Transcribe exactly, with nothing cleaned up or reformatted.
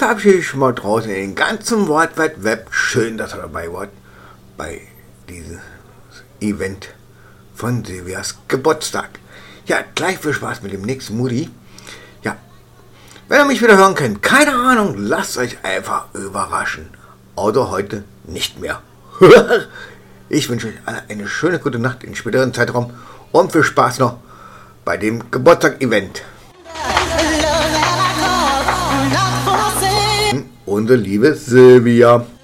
verabschiede ich mal draußen in den ganzen World Wide Web. Schön, dass ihr dabei wart bei diesem Event von Silvias Geburtstag. Ja, gleich viel Spaß mit dem nächsten Moody. Ja, wenn ihr mich wieder hören könnt, keine Ahnung, lasst euch einfach überraschen. Oder heute nicht mehr. Ich wünsche euch alle eine schöne gute Nacht in späteren Zeitraum und viel Spaß noch bei dem Geburtstag-Event. Unsere liebe Silvia.